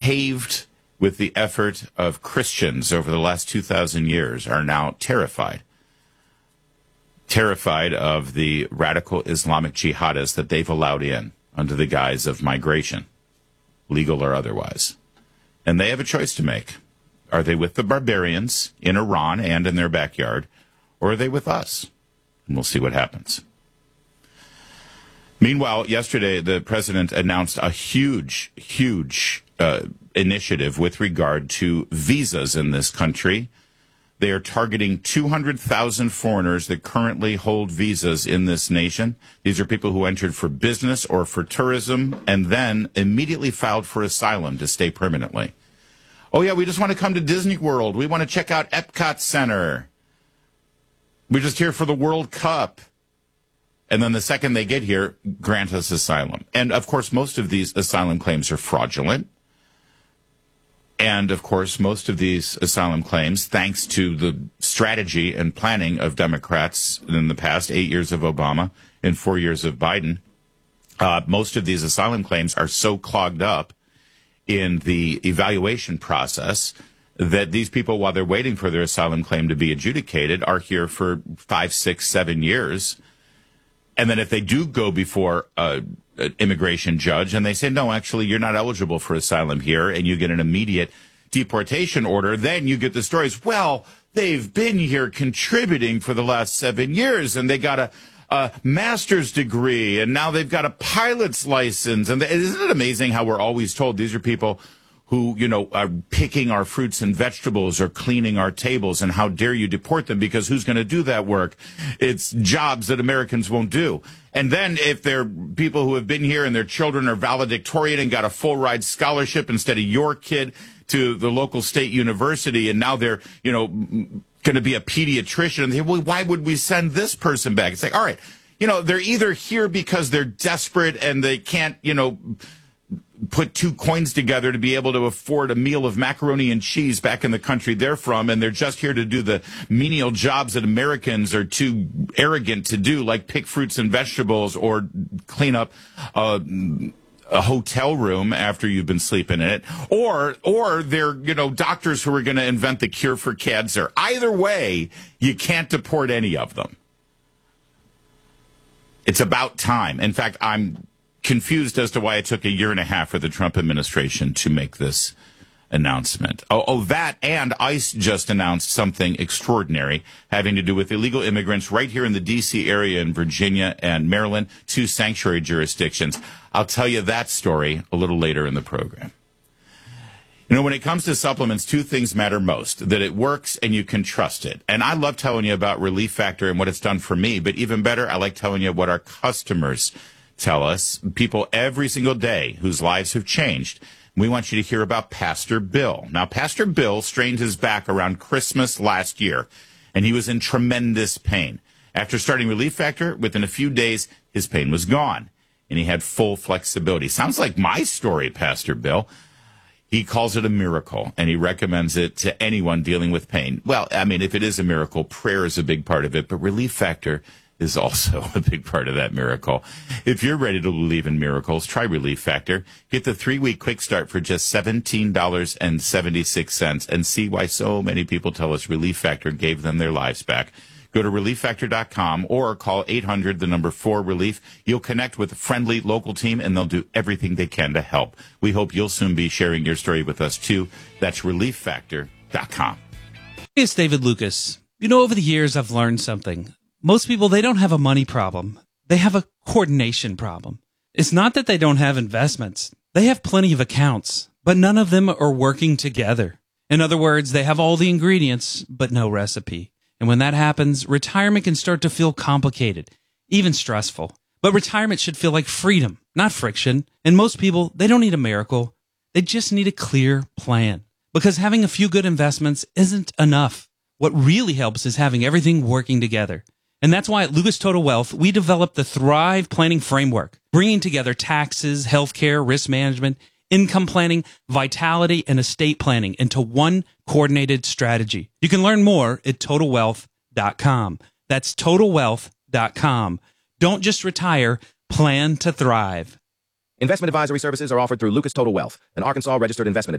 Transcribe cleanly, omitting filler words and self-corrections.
paved with the effort of Christians over the last 2,000 years, are now terrified. Terrified of the radical Islamic jihadists that they've allowed in under the guise of migration, legal or otherwise. And they have a choice to make. Are they with the barbarians in Iran and in their backyard, or are they with us? And we'll see what happens. Meanwhile, yesterday, the president announced a huge initiative with regard to visas in this country. They are targeting 200,000 foreigners that currently hold visas in this nation. These are people who entered for business or for tourism and then immediately filed for asylum to stay permanently. Oh, yeah, we just want to come to Disney World. We want to check out Epcot Center. We're just here for the World Cup. And then the second they get here, grant us asylum. And, of course, most of these asylum claims are fraudulent. And, of course, most of these asylum claims, thanks to the strategy and planning of Democrats in the past 8 years of Obama and 4 years of Biden, most of these asylum claims are so clogged up in the evaluation process that these people, while they're waiting for their asylum claim to be adjudicated, are here for 5, 6, 7 years. And then if they do go before an immigration judge and they say, no, actually, you're not eligible for asylum here, and you get an immediate deportation order, then you get the stories, well, they've been here contributing for the last 7 years, and they got a master's degree, and now they've got a pilot's license. And isn't it amazing how we're always told these are people who, you know, are picking our fruits and vegetables or cleaning our tables, and how dare you deport them, because who's going to do that work? It's jobs that Americans won't do. And then if they're people who have been here and their children are valedictorian and got a full ride scholarship instead of your kid to the local state university, and now they're, you know, going to be a pediatrician, and they say, well, why would we send this person back? It's like, all right, you know, they're either here because they're desperate and they can't, you know, put 2 coins together to be able to afford a meal of macaroni and cheese back in the country they're from, and they're just here to do the menial jobs that Americans are too arrogant to do, like pick fruits and vegetables or clean up a hotel room after you've been sleeping in it, or they're, you know, doctors who are going to invent the cure for cancer. Either way, you can't deport any of them. It's about time. In fact, I'm confused as to why it took 1.5 years for the Trump administration to make this announcement. That, and ICE just announced something extraordinary having to do with illegal immigrants right here in the D.C. area in Virginia and Maryland, 2 sanctuary jurisdictions. I'll tell you that story a little later in the program. You know, when it comes to supplements, 2 things matter most: that it works and you can trust it. And I love telling you about Relief Factor and what it's done for me, but even better, I like telling you what our customers tell us, people every single day whose lives have changed. We want you to hear about Pastor Bill. Now, Pastor Bill strained his back around Christmas last year, and he was in tremendous pain. After starting Relief Factor, within a few days, his pain was gone, and he had full flexibility. Sounds like my story, Pastor Bill. He calls it a miracle, and he recommends it to anyone dealing with pain. Well, I mean, if it is a miracle, prayer is a big part of it, but Relief Factor is also a big part of that miracle. If you're ready to believe in miracles, try Relief Factor. Get the 3-week quick start for just $17.76 and see why so many people tell us Relief Factor gave them their lives back. Go to ReliefFactor.com or call 800-4-RELIEF. You'll connect with a friendly local team, and they'll do everything they can to help. We hope you'll soon be sharing your story with us, too. That's ReliefFactor.com. Hey, it's David Lucas. You know, over the years, I've learned something. Most people, they don't have a money problem. They have a coordination problem. It's not that they don't have investments. They have plenty of accounts, but none of them are working together. In other words, they have all the ingredients, but no recipe. And when that happens, retirement can start to feel complicated, even stressful. But retirement should feel like freedom, not friction. And most people, they don't need a miracle. They just need a clear plan. Because having a few good investments isn't enough. What really helps is having everything working together. And that's why at Lucas Total Wealth, we developed the Thrive Planning Framework, bringing together taxes, healthcare, risk management, income planning, vitality, and estate planning into one coordinated strategy. You can learn more at TotalWealth.com. That's TotalWealth.com. Don't just retire, plan to thrive. Investment advisory services are offered through Lucas Total Wealth, an Arkansas registered investment